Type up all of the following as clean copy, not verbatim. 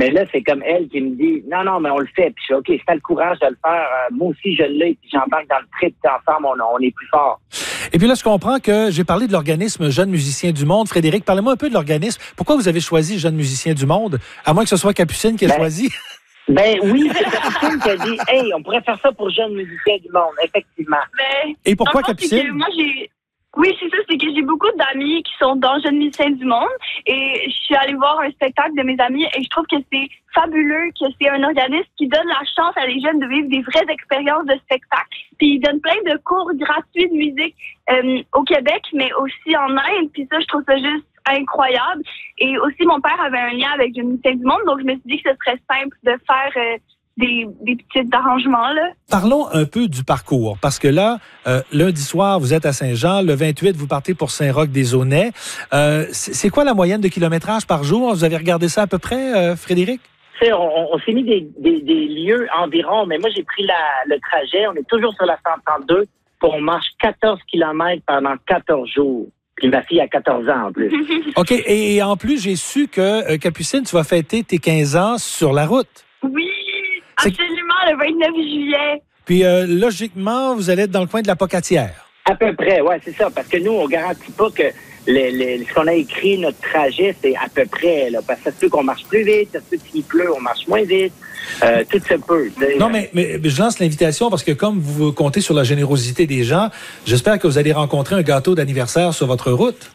Mais là, c'est comme elle qui me dit, non, mais on le fait. Puis je dis, OK, si t'as le courage de le faire, moi aussi, je l'ai. Puis j'embarque dans le trip. Puis ensemble, on est plus fort. Et puis là, je comprends que j'ai parlé de l'organisme Jeunes musiciens du monde. Frédéric, parlez-moi un peu de l'organisme. Pourquoi vous avez choisi Jeunes musiciens du monde? À moins que ce soit Capucine qui ait choisi. Ben oui, c'est Capucine qui a dit, hey, on pourrait faire ça pour Jeunes musiciens du monde, effectivement. Et pourquoi Capucine? Oui, c'est ça, c'est que j'ai beaucoup d'amis qui sont dans Jeunes musiciens du monde et je suis allée voir un spectacle de mes amis et je trouve que c'est fabuleux, que c'est un organisme qui donne la chance à les jeunes de vivre des vraies expériences de spectacle. Puis ils donnent plein de cours gratuits de musique au Québec, mais aussi en Inde. Puis ça, je trouve ça juste incroyable. Et aussi, mon père avait un lien avec Jeunes musiciens du monde, donc je me suis dit que ce serait simple de faire des petits arrangements, là. Parlons un peu du parcours, parce que là, lundi soir, vous êtes à Saint-Jean, le 28, vous partez pour Saint-Roch-des-Aunais. C'est quoi la moyenne de kilométrage par jour? Vous avez regardé ça à peu près, Frédéric? On s'est mis des lieux environ, mais moi, j'ai pris le trajet. On est toujours sur la 132, puis on marche 14 km pendant 14 jours. Puis ma fille a 14 ans en plus. OK, et en plus, j'ai su que, Capucine, tu vas fêter tes 15 ans sur la route. Oui, absolument, le 29 juillet. Puis, logiquement, vous allez être dans le coin de la Pocatière. À peu près, ouais, c'est ça. Parce que nous, on garantit pas que ce qu'on a écrit, notre trajet, c'est à peu près, là. Parce que ça se peut qu'on marche plus vite, ça se peut qu'il pleut, on marche moins vite. Tout se peut. Non, mais je lance l'invitation parce que comme vous comptez sur la générosité des gens, j'espère que vous allez rencontrer un gâteau d'anniversaire sur votre route.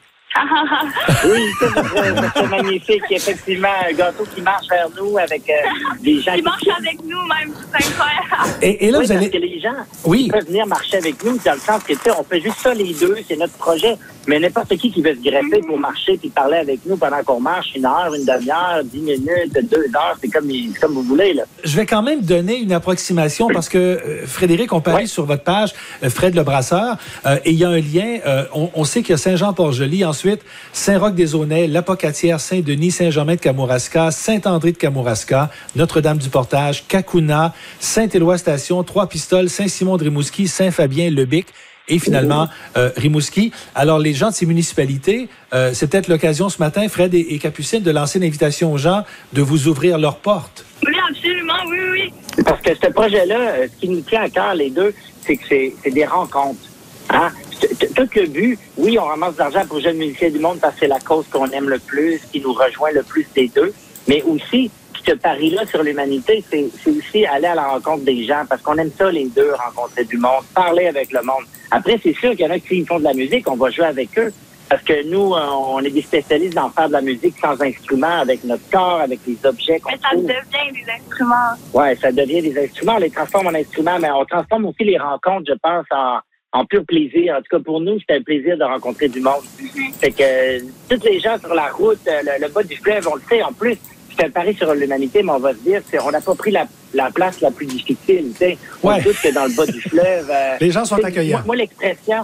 Oui, c'est magnifique. Effectivement, un gâteau qui marche vers nous avec des gens qui marchent avec nous, même, c'est incroyable. Et là, oui, vous allez... parce que les gens ils peuvent venir marcher avec nous, dans le sens que, tu sais, on fait juste ça les deux, c'est notre projet. Mais n'importe qui veut se greffer pour marcher puis parler avec nous pendant qu'on marche 1 heure, une demi-heure, 10 minutes, 2 heures, c'est comme vous voulez, là. Je vais quand même donner une approximation parce que, Frédéric, on peut aller sur votre page, Fred Le Brasseur, et il y a un lien. On sait qu'il y a Saint-Jean-Port-Joli, ensuite Saint-Roch-des-Aunais, La Pocatière, Saint-Denis, Saint-Germain-de-Kamouraska, Saint-André-de-Kamouraska, Notre-Dame-du-Portage, Cacouna, Saint-Éloi-Station, Trois-Pistoles, Saint-Simon-de-Rimouski, Saint-Fabien, Lebic et finalement Rimouski. Alors, les gens de ces municipalités, c'est peut-être l'occasion ce matin, Fred et Capucine, de lancer une invitation aux gens de vous ouvrir leurs portes. Oui, absolument, oui. Parce que ce projet-là, ce qui nous tient à cœur, les deux, c'est que c'est des rencontres. Hein? Tout le but, oui, on ramasse de l'argent pour Jeunes musiciens du monde parce que c'est la cause qu'on aime le plus, qui nous rejoint le plus des deux, mais aussi, ce pari-là sur l'humanité, c'est aussi aller à la rencontre des gens, parce qu'on aime ça, les deux, rencontrer du monde, parler avec le monde. Après, c'est sûr qu'il y en a qui font de la musique, on va jouer avec eux, parce que nous, on est des spécialistes dans faire de la musique sans instruments, avec notre corps, avec les objets qu'on trouve. Mais ça devient des instruments. Ouais, ça devient des instruments, on les transforme en instruments, mais on transforme aussi les rencontres, je pense, en pur plaisir. En tout cas, pour nous, c'était un plaisir de rencontrer du monde. Fait que tous les gens sur la route, le bas du fleuve, on le sait, en plus, c'est un pari sur l'humanité, mais on va se dire, on n'a pas pris la place la plus difficile. On doute que dans le bas du fleuve... les gens sont accueillants. Moi, l'expression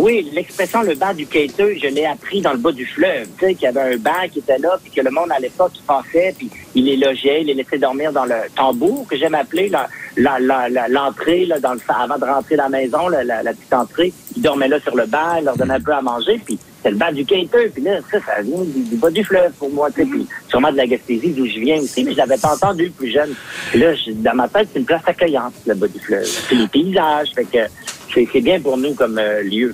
le banc du quêteux, je l'ai appris dans le bas du fleuve. Tu sais, qu'il y avait un banc qui était là, puis que le monde à l'époque qui passait, puis il les logeait, il les laissait dormir dans le tambour, que j'aime appeler l'entrée, là, avant de rentrer dans la maison, la petite entrée. Ils dormaient là sur le banc, ils leur donnaient un peu à manger, puis c'est le banc du quêteux. Puis là, ça vient du bas du fleuve pour moi, tu sais, puis sûrement de la Gaspésie, d'où je viens aussi, mais je l'avais pas entendu plus jeune. Puis là, dans ma tête, c'est une place accueillante, le bas du fleuve. C'est les paysages, fait que c'est bien pour nous comme lieu.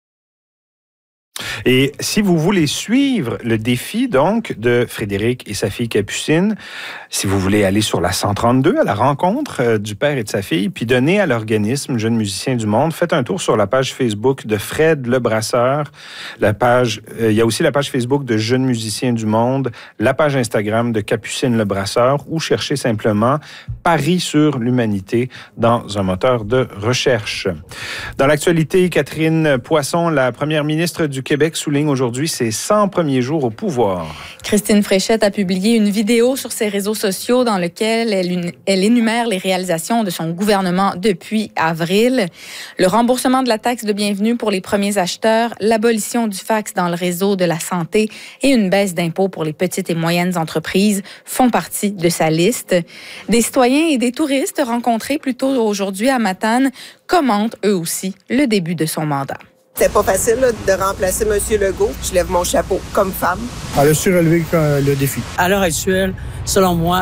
Et si vous voulez suivre le défi, donc, de Frédéric et sa fille Capucine, si vous voulez aller sur la 132 à la rencontre du père et de sa fille, puis donner à l'organisme Jeunes musiciens du monde, faites un tour sur la page Facebook de Fred Le Brasseur. Il y a aussi la page Facebook de Jeunes musiciens du monde, la page Instagram de Capucine Le Brasseur, ou cherchez simplement Paris sur l'humanité dans un moteur de recherche. Dans l'actualité, Catherine Poisson, la première ministre du Québec, souligne aujourd'hui ses 100 premiers jours au pouvoir. Christine Fréchette a publié une vidéo sur ses réseaux sociaux dans laquelle elle énumère les réalisations de son gouvernement depuis avril. Le remboursement de la taxe de bienvenue pour les premiers acheteurs, l'abolition du fax dans le réseau de la santé et une baisse d'impôts pour les petites et moyennes entreprises font partie de sa liste. Des citoyens et des touristes rencontrés plus tôt aujourd'hui à Matane commentent eux aussi le début de son mandat. C'était pas facile là, de remplacer M. Legault. Je lève mon chapeau comme femme. Elle a su relever le défi. À l'heure actuelle, selon moi,